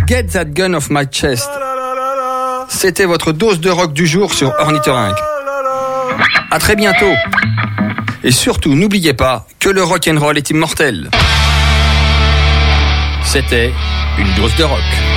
Get That Gun Off My Chest. C'était votre dose de rock du jour sur Ornithorynque. À très bientôt. Et surtout, n'oubliez pas que le rock'n'roll est immortel. C'était une dose de rock.